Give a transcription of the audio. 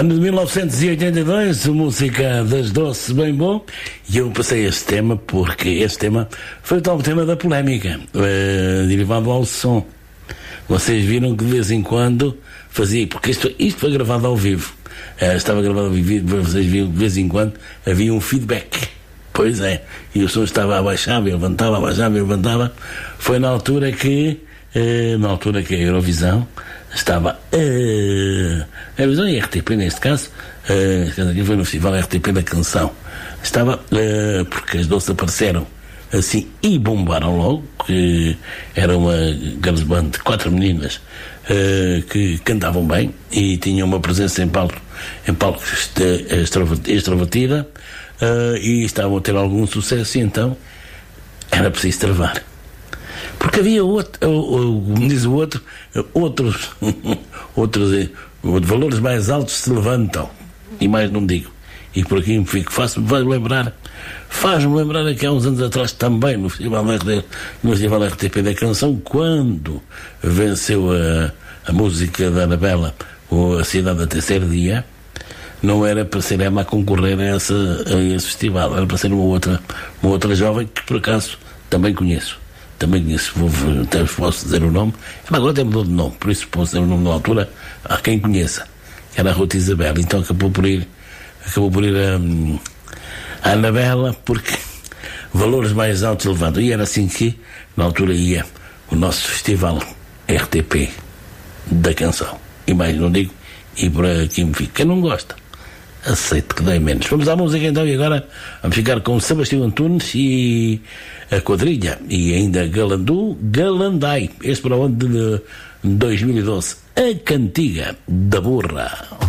Ano de 1982, música das Doces, bem bom, e eu passei este tema porque este tema foi o tal tema da polémica, derivado ao som. Vocês viram que de vez em quando fazia, porque isto foi gravado ao vivo, estava gravado ao vivo, vocês viram que de vez em quando havia um feedback. Pois é, e o som estava a baixar, levantava, abaixava, levantava. Foi na altura que a Eurovisão estava a Eurovisão e a RTP neste caso, aqui foi no Festival RTP da Canção, estava porque as Doces apareceram assim e bombaram logo, que era uma girls band de 4 meninas que cantavam bem e tinham uma presença em palco extrovertida, e estavam a ter algum sucesso, e então era preciso travar. Porque havia como diz o outro, outros valores mais altos se levantam, e mais não digo. E por aqui me fico, faz-me lembrar que há uns anos atrás também no Festival RTP da Canção, quando venceu a música da Anabela, A Cidade da Terceiro Dia, não era para ser Emma a concorrer a esse festival, era para ser uma outra jovem que por acaso também conheço, até posso dizer o nome, mas agora até mudou de nome, por isso posso dizer o nome na altura a quem conheça, que era a Ruth Isabel. Então acabou por ir a Anabela, porque valores mais altos levantam, e era assim que na altura ia o nosso festival RTP da Canção, e mais não digo, e por aqui me fico. Quem não gosta, aceito que dei menos. Vamos à música então, e agora vamos ficar com Sebastião Antunes e a Quadrilha, e ainda Galandai, este para o ano de 2012, a Cantiga da Burra.